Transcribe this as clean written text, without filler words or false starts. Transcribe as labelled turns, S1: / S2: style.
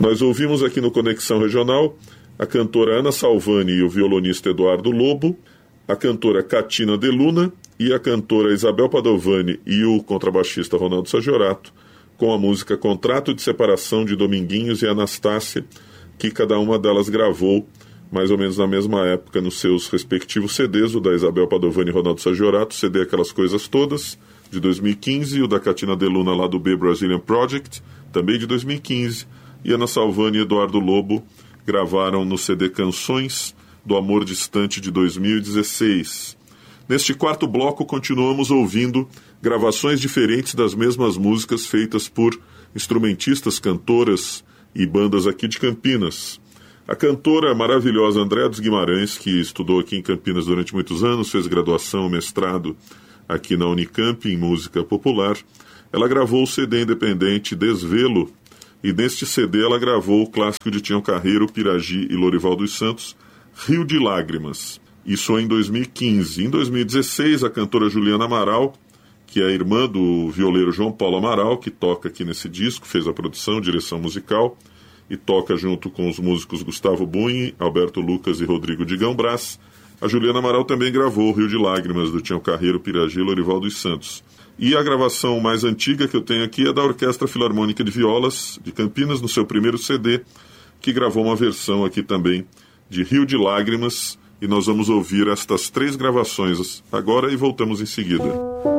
S1: Nós ouvimos aqui no Conexão Regional a cantora Ana Salvani e o violonista Eduardo Lobo, a cantora Catina De Luna e a cantora Isabel Padovani e o contrabaixista Ronaldo Sagiorato, com a música Contrato de Separação de Dominguinhos e Anastácia, que cada uma delas gravou mais ou menos na mesma época nos seus respectivos CDs, o da Isabel Padovani e Ronaldo Sagiorato, CD Aquelas Coisas Todas, de 2015, e o da Catina De Luna lá do B Brazilian Project, também de 2015, e Ana Salvani e Eduardo Lobo gravaram no CD Canções do Amor Distante de 2016. Neste quarto bloco, continuamos ouvindo gravações diferentes das mesmas músicas feitas por instrumentistas, cantoras e bandas aqui de Campinas. A cantora maravilhosa Andréa dos Guimarães, que estudou aqui em Campinas durante muitos anos, fez graduação, mestrado aqui na Unicamp em música popular, ela gravou o CD independente Desvelo, e neste CD ela gravou o clássico de Tião Carreiro, Piragi e Lorival dos Santos, Rio de Lágrimas. Isso em 2015. Em 2016, a cantora Juliana Amaral, que é a irmã do violeiro João Paulo Amaral, que toca aqui nesse disco, fez a produção, direção musical, e toca junto com os músicos Gustavo Bunhe, Alberto Lucas e Rodrigo Digão Brás. A Juliana Amaral também gravou o Rio de Lágrimas, do Tião Carreiro, Piragi e Lorival dos Santos. E a gravação mais antiga que eu tenho aqui é da Orquestra Filarmônica de Violas de Campinas, no seu primeiro CD, que gravou uma versão aqui também de Rio de Lágrimas, e nós vamos ouvir estas 3 gravações agora e voltamos em seguida.